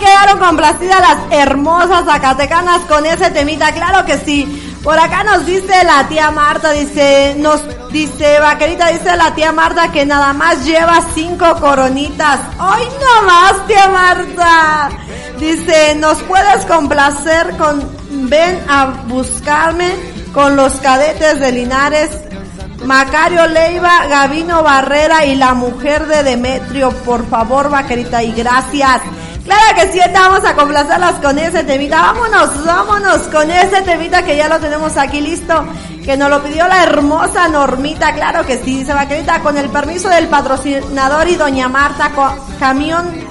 quedaron complacidas las hermosas zacatecanas con ese temita, claro que sí. Por acá nos dice la tía Marta, dice Vaquerita, dice la tía Marta que nada más lleva 5 coronitas. ¡Ay, no más, tía Marta! Dice, ¿nos puedes complacer con Ven a buscarme con los cadetes de Linares, Macario Leiva, Gabino Barrera y la mujer de Demetrio? Por favor, Vaquerita, y gracias. Claro que sí, vamos a complacerlas con ese temita. Vámonos con ese temita que ya lo tenemos aquí listo, que nos lo pidió la hermosa Normita. Claro que sí, dice Vaquerita, con el permiso del patrocinador y doña Marta, camión